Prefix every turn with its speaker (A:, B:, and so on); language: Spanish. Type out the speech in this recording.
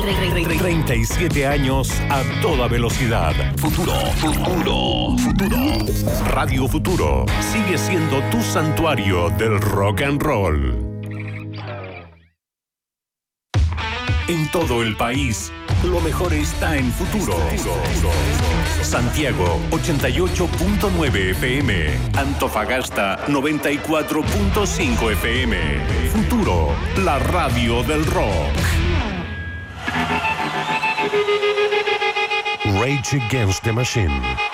A: 37 años a toda velocidad. Futuro. Radio Futuro sigue siendo tu santuario del rock and roll. En todo el país, lo mejor está en Futuro. Santiago, 88.9 FM. Antofagasta, 94.5 FM. Futuro, la radio del rock. Rage Against the Machine.